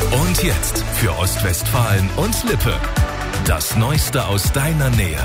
Und jetzt für Ostwestfalen und Lippe. Das Neueste aus deiner Nähe.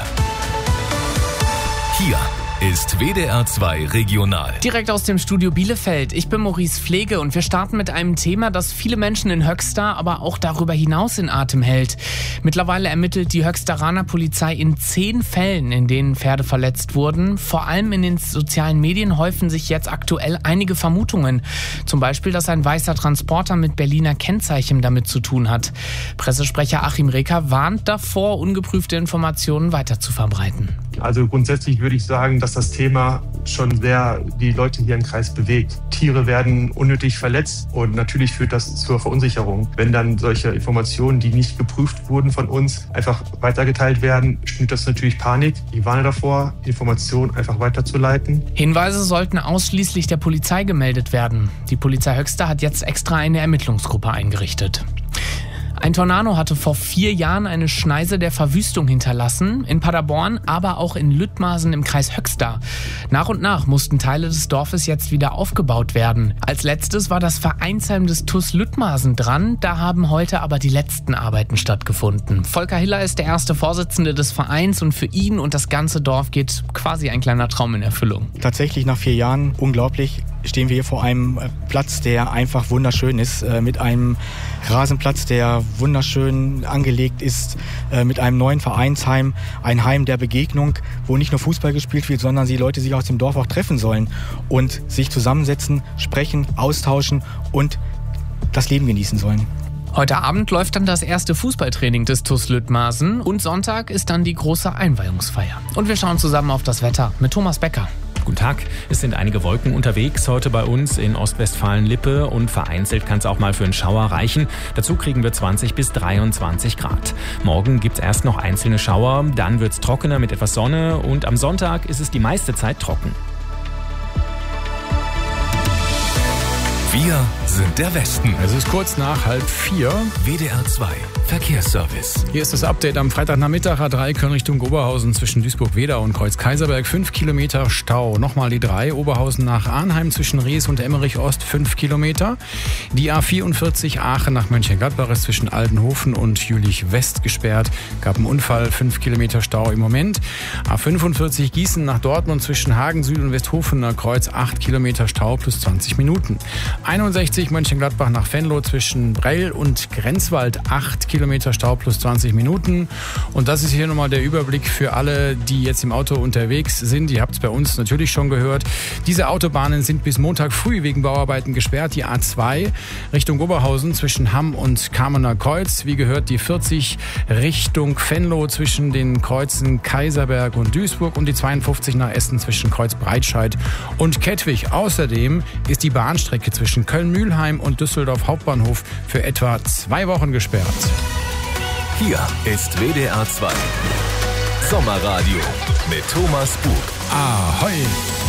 Hier ist WDR 2 Regional. Direkt aus dem Studio Bielefeld. Ich bin Maurice Pflege und wir starten mit einem Thema, das viele Menschen in Höxter, aber auch darüber hinaus in Atem hält. Mittlerweile ermittelt die Höxteraner Polizei in 10 Fällen, in denen Pferde verletzt wurden. Vor allem in den sozialen Medien häufen sich jetzt aktuell einige Vermutungen. Zum Beispiel, dass ein weißer Transporter mit Berliner Kennzeichen damit zu tun hat. Pressesprecher Achim Reker warnt davor, ungeprüfte Informationen weiter zu verbreiten. Also grundsätzlich würde ich sagen, dass das Thema schon sehr die Leute hier im Kreis bewegt. Tiere werden unnötig verletzt und natürlich führt das zur Verunsicherung. Wenn dann solche Informationen, die nicht geprüft wurden von uns, einfach weitergeteilt werden, schürt das natürlich Panik. Ich warne davor, Informationen einfach weiterzuleiten. Hinweise sollten ausschließlich der Polizei gemeldet werden. Die Polizei Höxter hat jetzt extra eine Ermittlungsgruppe eingerichtet. Ein Tornado hatte vor 4 Jahren eine Schneise der Verwüstung hinterlassen, in Paderborn, aber auch in Lüttmarsen im Kreis Höxter. Nach und nach mussten Teile des Dorfes jetzt wieder aufgebaut werden. Als letztes war das Vereinsheim des TuS Lüttmarsen dran, da haben heute aber die letzten Arbeiten stattgefunden. Volker Hiller ist der erste Vorsitzende des Vereins und für ihn und das ganze Dorf geht quasi ein kleiner Traum in Erfüllung. Tatsächlich nach 4 Jahren, unglaublich, stehen wir hier vor einem Platz, der einfach wunderschön ist, mit einem Rasenplatz, der wunderschön angelegt ist, mit einem neuen Vereinsheim, ein Heim der Begegnung, wo nicht nur Fußball gespielt wird, sondern die Leute sich aus dem Dorf auch treffen sollen und sich zusammensetzen, sprechen, austauschen und das Leben genießen sollen. Heute Abend läuft dann das erste Fußballtraining des TuS Lüttmarsen und Sonntag ist dann die große Einweihungsfeier. Und wir schauen zusammen auf das Wetter mit Thomas Becker. Guten Tag. Es sind einige Wolken unterwegs heute bei uns in Ostwestfalen-Lippe und vereinzelt kann es auch mal für einen Schauer reichen. Dazu kriegen wir 20 bis 23 Grad. Morgen gibt es erst noch einzelne Schauer, dann wird es trockener mit etwas Sonne und am Sonntag ist es die meiste Zeit trocken. Wir sind der Westen. Es ist kurz nach 3:30. WDR 2 Verkehrsservice. Hier ist das Update am Freitagnachmittag. A3 Köln Richtung Oberhausen zwischen Duisburg-Wedau und Kreuz-Kaiserberg 5 Kilometer Stau. Nochmal die 3 Oberhausen nach Arnheim zwischen Rees und Emmerich Ost 5 Kilometer. Die A44 Aachen nach Mönchengladbach ist zwischen Aldenhofen und Jülich West gesperrt. Gab einen Unfall, 5 Kilometer Stau im Moment. A45 Gießen nach Dortmund zwischen Hagen Süd und Westhofener Kreuz 8 Kilometer Stau plus 20 Minuten. 61 Mönchengladbach nach Venlo zwischen Brell und Grenzwald 8 Kilometer Stau plus 20 Minuten. Und das ist hier nochmal der Überblick für alle, die jetzt im Auto unterwegs sind. Ihr habt es bei uns natürlich schon gehört. Diese Autobahnen sind bis Montag früh wegen Bauarbeiten gesperrt. Die A2 Richtung Oberhausen zwischen Hamm und Kamener Kreuz. Wie gehört die 40 Richtung Venlo zwischen den Kreuzen Kaiserberg und Duisburg und die 52 nach Essen zwischen Kreuz Breitscheid und Kettwig. Außerdem ist die Bahnstrecke zwischen Köln-Mühlheim und Düsseldorf Hauptbahnhof für etwa 2 Wochen gesperrt. Hier ist WDR 2 Sommerradio mit Thomas Bug. Ahoi!